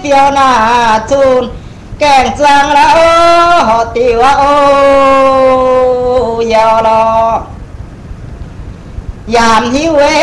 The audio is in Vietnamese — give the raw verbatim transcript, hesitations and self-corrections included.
tiêu na chun kèn giang là ô họ tiêu ô giàu lo yam hiu ê